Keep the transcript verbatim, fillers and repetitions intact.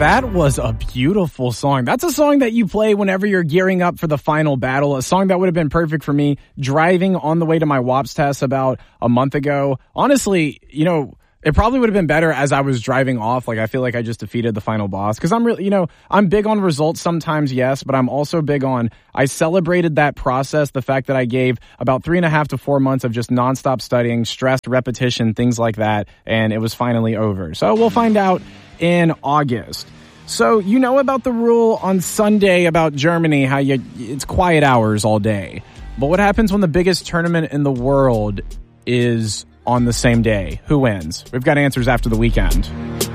That was a beautiful song. That's a song that you play whenever you're gearing up for the final battle. A song that would have been perfect for me driving on the way to my W A P S test about a month ago. Honestly, you know, it probably would have been better as I was driving off. Like, I feel like I just defeated the final boss. Because I'm really, you know, I'm big on results sometimes, yes, but I'm also big on, I celebrated that process, the fact that I gave about three and a half to four months of just nonstop studying, stressed repetition, things like that, and it was finally over. So we'll find out in August. So you know about the rule on Sunday about Germany, how you it's quiet hours all day. But what happens when the biggest tournament in the world is on the same day? Who wins? We've got answers after the weekend.